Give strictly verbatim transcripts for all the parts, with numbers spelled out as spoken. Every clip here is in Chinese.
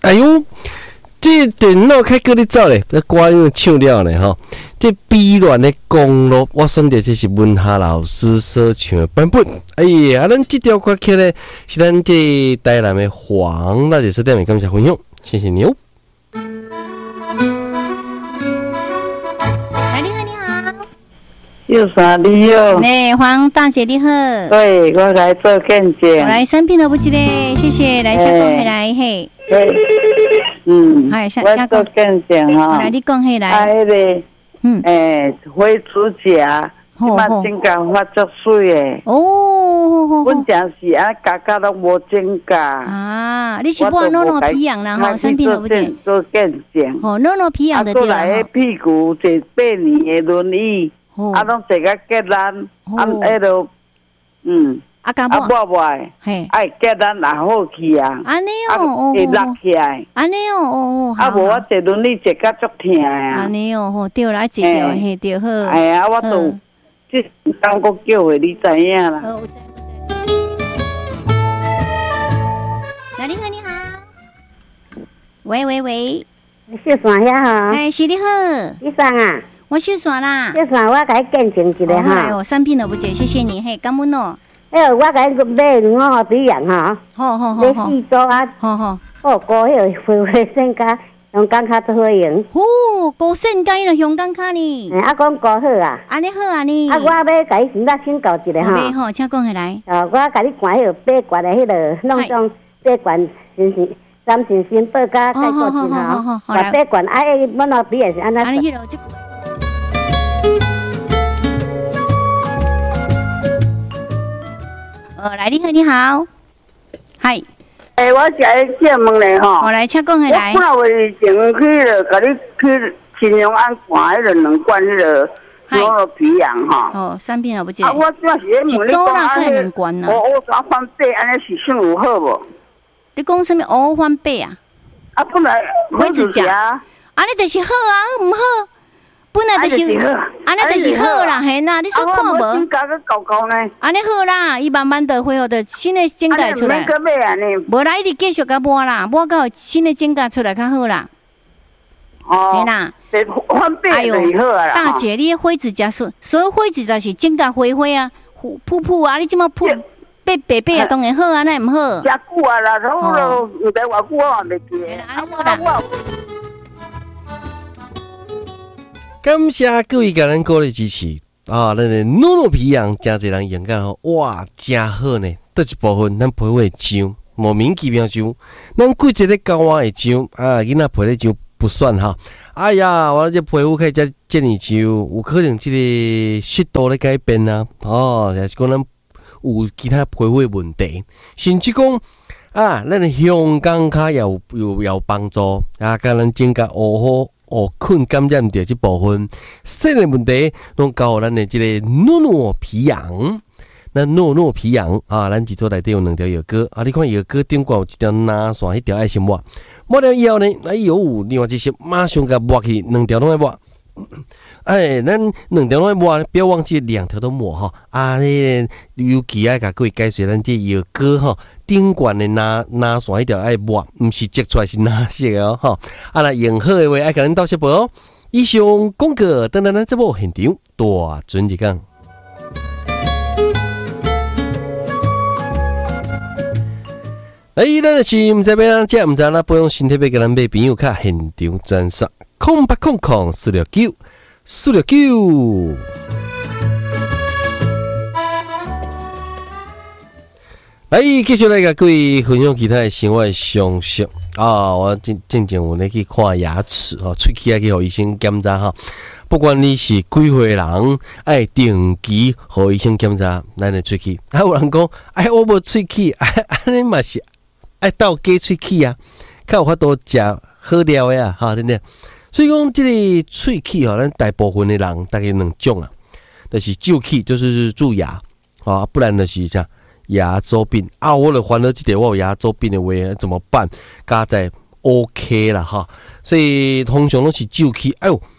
哎呦，这电脑开过你走咧，这歌又唱了呢吼。这悲恋的公路，我选择这是文夏老师所唱的版本。哎呀，咱这条歌曲呢，是咱这台南的黄大姐所点的，感谢分享，谢谢你哦。 来，你好，你好。 有啥你好？ 哎，黄大姐你好。 对，我来做见证。 我来三品都不记得，谢谢。来，下讲起来嘿。 对，嗯， 哎，下我做见证哈。 来，你讲起来。 啊，迄个。 嗯， 诶，花指甲，即摆指甲发足水诶。 哦， 阮正是啊，家家拢无指甲。 啊，你是拨诺诺皮痒啦吼，生病了不见。 做见证。 哦，诺诺皮痒的对啦。 啊，过来屁股坐八年诶轮椅，啊，拢坐甲结烂，啊，迄落，嗯。 啊，干啊，抹抹， 嘿， 哎，结咱也好去啊， 安尼哦， 会落起来， 安尼哦，哦， 啊，无我坐轮椅坐甲足疼啊， 安尼哦，好，对啦，坐着嘿，对好， 哎呀，我都即当个叫诶，你知影啦。 好，我知，我知。来，你好，你好，喂喂喂， 小山遐哈， 哎，是你好， 你啥啊？ 我小山啦， 小山，我甲你见证一下哈。 哎呦，三品都不借，谢谢你，嘿，感恩哦。 哎，我甲你买两号比样哈， 好好好买四组啊， 好好， 哦，高迄个花花线甲用钢卡做好用。 哦，高线甲迄个用钢卡呢？ 哎，啊，讲高好啊。 安尼好啊呢。 啊，我要甲你先甲请教一下哈。 好，好，请讲下来。 哦，我甲你看迄个八卦的迄个弄种八卦新新三新新报甲概括一下哈。把八卦啊，迄某那比也是安那。 安尼迄个即。呃，来，你好，你好，嗨。 诶，我是来借问咧吼。 我来，请讲下来。 我半月前去了，甲你去新阳安看迄个两罐迄个牛肉皮羊吼。 哦，三片也不记啊，我主要是咧问你讲啊， 两罐啊。 我我啥翻倍，安尼是算有好无？ 你讲什么乌翻倍啊？ 啊，本来花指甲，安尼就是好啊，唔好。本来就是，安尼就是好啦，嘿呐，你说看无？ 啊，指甲个高高呢？ 安尼好啦，伊慢慢的恢复的新的指甲出来。 安尼免买安尼。 无啦，一直继续甲抹啦，抹到新的指甲出来较好啦。 哦。 嘿啦。 翻倍就好啊啦。 大姐，你花指甲所所有花指甲是指甲灰灰啊，噗噗啊，你即么噗白白白啊，当然好啊，那唔好。 真久啊啦，拢都唔知偌久我也袂记。 安尼好啦。 感谢各位家人鼓励支持啊！咱的诺诺皮羊真侪人用感吼，哇，真好呢！得一部分咱皮肤会痒，莫名其妙痒，咱季节咧高温会痒啊，囡仔皮咧痒不算哈。哎呀，我这皮肤开始遮尔痒，有可能这个湿度咧改变啊，哦，也是讲咱有其他皮肤的问题，甚至讲啊，咱的香港卡也有有有帮助啊，甲咱指甲乌好。哦，困感染着这部分，细的问题拢交互咱的这个诺诺皮羊。那诺诺皮羊啊，咱制作内底有两条药膏啊，你看药膏顶管有一条拉线，迄条爱先抹，抹了以后呢，哎呦，另外一些马上甲抹去，两条拢爱抹。哎，咱两条拢爱抹，不要忘记两条都抹哈。啊，迄尤其爱甲各位解释咱这药膏哈。顶管的拉拉线迄条爱抹，毋是折出来是拉色的哦，吼！啊，若用好的话，爱甲咱斗小报哦。以上广告，等等咱节目现场大准一讲。哎，咱就是毋知要安怎，毋知咱培养身体要甲咱买朋友卡现场专线，空八空空四六九四六九。来，继续来甲各位分享其他的生活常识啊！我正正正有咧去看牙齿吼，喙齿啊去互医生检查哈。不管你是几岁人，爱定期互医生检查咱的喙齿。啊，有人讲，哎，我无喙齿，安尼嘛是爱倒假喙齿啊，较有法度食好料的啊，哈，对不对？所以讲，这个喙齿吼，咱大部分的人大概两种啊，就是蛀齿，就是蛀牙啊，不然就是啥。牙周病啊，我了烦恼这点，我有牙周病的话怎么办？加在 OK 啦哈，所以通常都是蛀齿。哎呦，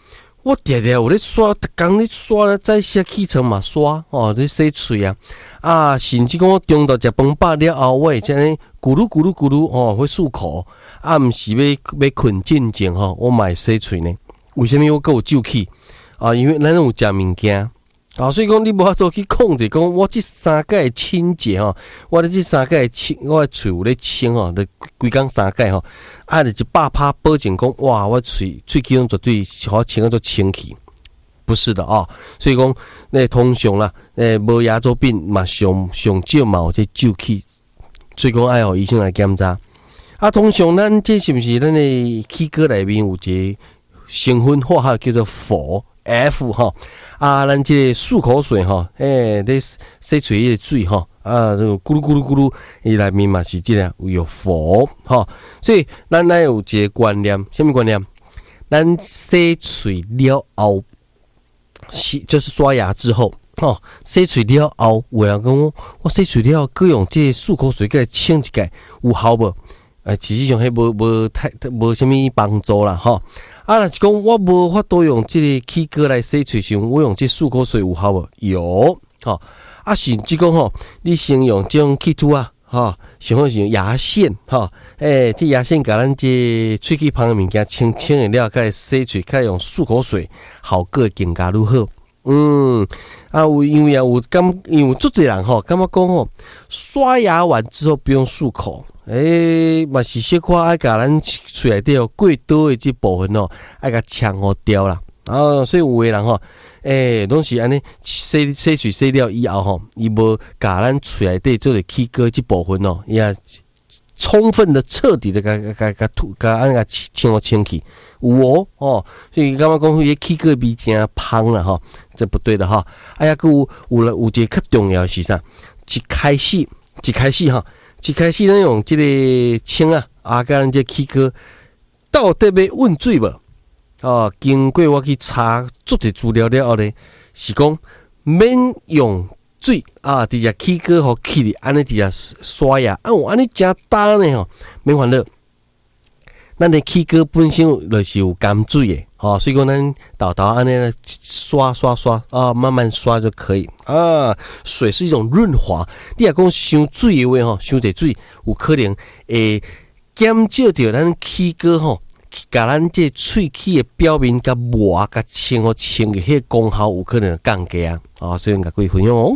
我常常有咧刷，逐工咧刷咧，早起起床嘛刷哦，咧洗喙啊，啊，甚至讲我中昼食饭饱了后，我会这样咕噜咕噜咕噜哦，会漱口，啊，毋是要要困进前吼，我嘛会洗喙呢。为什么我阁有皱气啊？因为咱有食物件。啊，所以讲你无法度去控制，讲我这三届的清洁吼，我咧这三届的清，我的喙有咧清吼，就规工三届吼，啊，就一百趴保证讲，哇，我喙喙齿拢绝对好清啊，做清气，不是的啊、哦。所以讲，那通常啦，诶，无牙周病嘛，上上少嘛有这皱气，所以讲爱互医生来检查。啊，通常咱这是不是咱的齿膏内面有一个成分化学叫做氟？F 哈啊，咱这漱口水哈，诶、欸，咧洗嘴的水哈啊，这个咕噜咕噜咕噜，伊内面嘛是这个有氟哈，所以咱咱有一个观念，什么观念？咱洗嘴了后，洗就是刷牙之后，哦，洗嘴了后，有人讲我我洗嘴了后，佮用这漱口水佮来清一下，有效无？诶，其实上迄无无太无啥物帮助啦，吼。啊，若是讲我无法度用即个齿膏来洗喙时，我用即漱口水有效无？有，吼。啊，甚至讲吼，你先用即种气吐啊，吼，上好是用牙线，吼，诶，即牙线甲咱即喙齿旁的物件清清的了，再来洗喙，再用漱口水，效果更加愈好。嗯，啊，有因为啊有感，因为有足侪人吼，感觉讲吼，刷牙完之后不用漱口。诶，嘛是小可爱甲咱喙内底哦过多的这部分哦，爱甲抢互掉啦。啊，所以有的人吼，诶，拢是安尼洗洗喙洗了以后吼，伊无甲咱喙内底做个齿膏这部分哦，伊也充分的、彻底的甲甲甲吐甲安甲清互清气，有哦哦，所以感觉讲迄个齿膏味真芳啦吼，这不对的哈。哎呀，佮有有了有一个较重要的是啥？一开始一开始哈。一开始咱用即个清啊，啊，甲咱这齿膏到底要稳水无？哦，经过我去查足侪资料了后咧，是讲免用水啊，伫只齿膏互起哩，安尼伫只刷牙，啊，有安尼真干呢吼，免烦恼。咱的齿膏本身就是有含水的，哦，所以讲咱豆豆安尼刷刷刷啊，慢慢刷就可以啊。水是一种润滑，你若讲伤水的话吼，伤侪水有可能会减少掉咱齿膏吼，甲咱这喙齿的表面甲膜甲清好清的迄个功效有可能降低啊。啊，所以甲各位分享哦。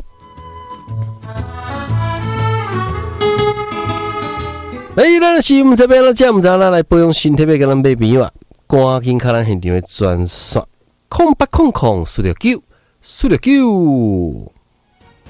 哎，咱是毋知要咱遮毋知咱来保养身体，要甲咱买朋友啊，赶紧卡咱现场的专线，空八空空四六九四六九。